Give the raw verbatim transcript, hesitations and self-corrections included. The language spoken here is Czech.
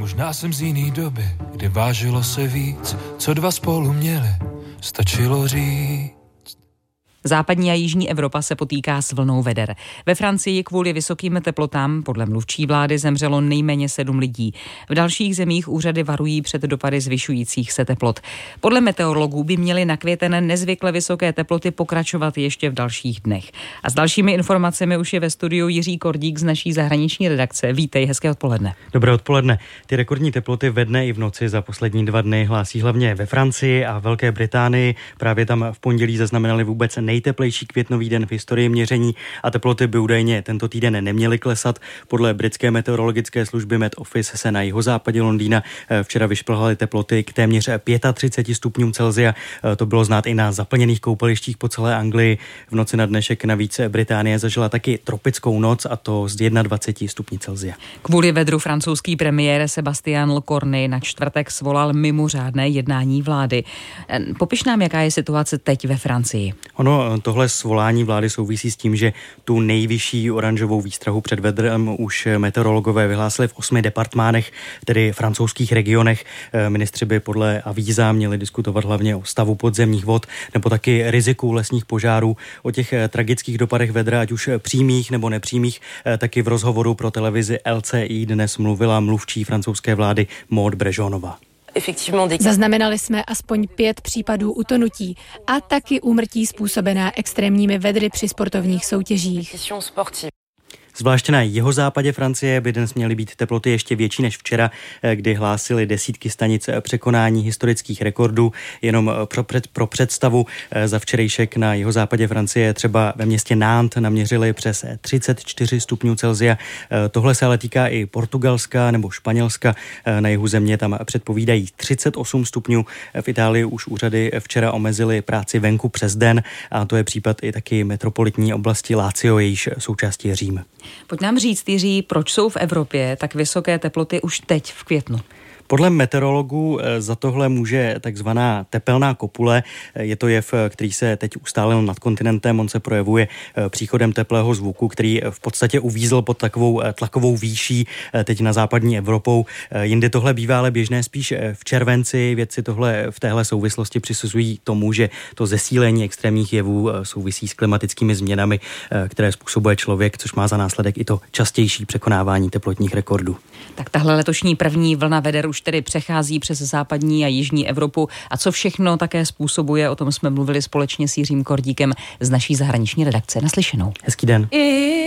Možná jsem z jiný doby, kdy vážilo se víc, co dva spolu měli, stačilo říct. Západní a jižní Evropa se potýká s vlnou veder. Ve Francii kvůli vysokým teplotám podle mluvčí vlády zemřelo nejméně sedm lidí. V dalších zemích úřady varují před dopady zvyšujících se teplot. Podle meteorologů by měly na květen nezvykle vysoké teploty pokračovat ještě v dalších dnech. A s dalšími informacemi už je ve studiu Jiří Kordík z naší zahraniční redakce. Vítej, hezké odpoledne. Dobré odpoledne. Ty rekordní teploty ve dne i v noci za poslední dva dny hlásí hlavně ve Francii a Velké Británii. Právě tam v pondělí zaznamenali vůbec nejteplejší květnový den v historii měření a teploty by údajně tento týden neměly klesat. Podle britské meteorologické služby Met Office se na jihozápadě Londýna včera vyšplhaly teploty k téměř třiceti pěti stupňům Celsia. To bylo znát i na zaplněných koupalištích po celé Anglii. V noci na dnešek navíc Británie zažila taky tropickou noc, a to z dvaceti jedna stupňů Celsia. Kvůli vedru francouzský premiér Sébastien Lecornu na čtvrtek svolal mimořádné jednání vlády. Popiš nám, jaká je situace teď ve Francii. Ono tohle svolání vlády souvisí s tím, že tu nejvyšší oranžovou výstrahu před vedrem už meteorologové vyhlásili v osmi departmánech, tedy francouzských regionech. Ministři by podle avíza měli diskutovat hlavně o stavu podzemních vod nebo taky riziku lesních požárů. O těch tragických dopadech vedra, ať už přímých nebo nepřímých, taky v rozhovoru pro televizi L C I dnes mluvila mluvčí francouzské vlády Maud Brejonová. Zaznamenali jsme aspoň pět případů utonutí a taky úmrtí způsobená extrémními vedry při sportovních soutěžích. Zvláště na jihozápadě Francie by dnes měly být teploty ještě větší než včera, kdy hlásili desítky stanic překonání historických rekordů. Jenom pro, před, pro představu, za včerejšek na jihozápadě Francie třeba ve městě Nantes naměřili přes třicet čtyři stupňů Celsia. Tohle se ale týká i Portugalska nebo Španělska. Na jihu země tam předpovídají třicet osm stupňů. V Itálii už úřady včera omezily práci venku přes den, a to je případ i taky metropolitní oblasti Lazio, jejíž součástí je Řím. Pojď nám říct, Jiří, proč jsou v Evropě tak vysoké teploty už teď v květnu? Podle meteorologů za tohle může takzvaná tepelná kopule. Je to jev, který se teď ustálil nad kontinentem. On se projevuje příchodem teplého zvuku, který v podstatě uvízl pod takovou tlakovou výší teď na západní Evropou. Jindy tohle bývá ale běžné spíš v červenci. Vědci tohle v téhle souvislosti přisuzují tomu, že to zesílení extrémních jevů souvisí s klimatickými změnami, které způsobuje člověk, což má za následek i to častější překonávání teplotních rekordů. Tak tahle letošní první vlna veder už tedy přechází přes západní a jižní Evropu. A co všechno také způsobuje, o tom jsme mluvili společně s Jiřím Kordíkem z naší zahraniční redakce. Naslyšenou. Hezký den.